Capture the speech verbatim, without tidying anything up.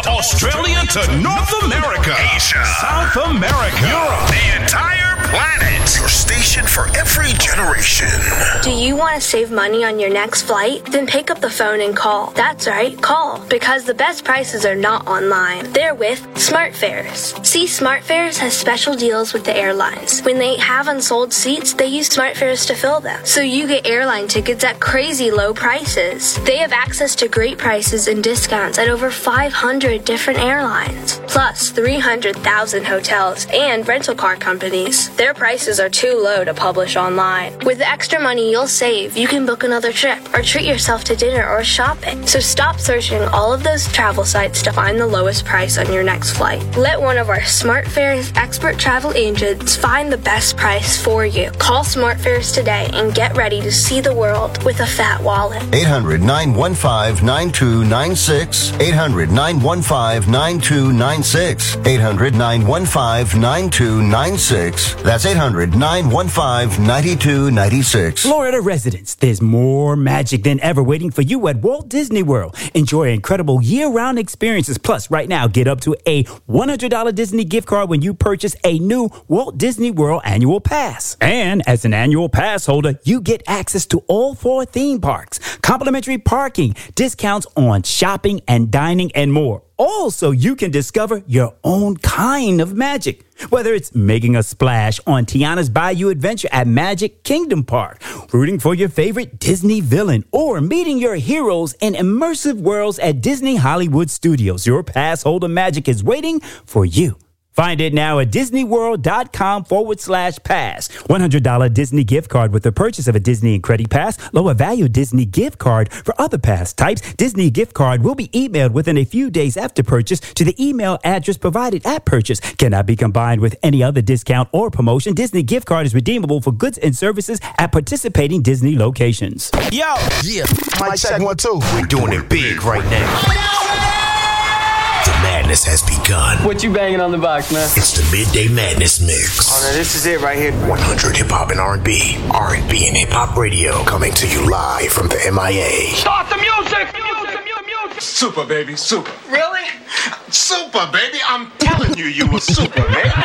Australia to North America, Asia, South America, Europe, the entire planet. Your station for every generation. Do you want to save money on your next flight? Then pick up the phone and call. That's right, call. Because the best prices are not online. They're with SmartFares. See, SmartFares has special deals with the airlines. When they have unsold seats, they use SmartFares to fill them. So you get airline tickets at crazy low prices. They have access to great prices and discounts at over five hundred different airlines. Plus three hundred thousand hotels and rental car companies. Their prices are too low to publish online. With the extra money you'll save, you can book another trip or treat yourself to dinner or shopping. So stop searching all of those travel sites to find the lowest price on your next flight. Let one of our SmartFares expert travel agents find the best price for you. Call SmartFares today and get ready to see the world with a fat wallet. eight hundred, nine one five, nine two nine six. eight hundred, nine one five, nine two nine six. eight hundred, nine one five, nine two nine six. That's eight hundred, nine one five, nine two nine six. Florida residents, there's more magic than ever waiting for you at Walt Disney World. Enjoy incredible year-round experiences. Plus, right now, get up to a one hundred dollars Disney gift card when you purchase a new Walt Disney World annual pass. And as an annual pass holder, you get access to all four theme parks, complimentary parking, discounts on shopping and dining, and more. Also, you can discover your own kind of magic. Whether it's making a splash on Tiana's Bayou Adventure at Magic Kingdom Park, rooting for your favorite Disney villain, or meeting your heroes in immersive worlds at Disney Hollywood Studios, your pass holder magic is waiting for you. Find it now at DisneyWorld.com forward slash pass. one hundred dollars Disney gift card with the purchase of a Disney and Credit Pass. Lower value Disney gift card for other pass types. Disney gift card will be emailed within a few days after purchase to the email address provided at purchase. Cannot be combined with any other discount or promotion. Disney gift card is redeemable for goods and services at participating Disney locations. Yo! Yeah, mic check one, two. We're doing it big right now. The madness has begun. What you banging on the box, man? It's the Midday Madness Mix. Oh, no, this is it right here. one hundred hip-hop and R and B. R and B and hip-hop radio coming to you live from the M I A. Start the music! music, music, music. Super, baby, super. Really? Super, baby. I'm telling you, you were super, man.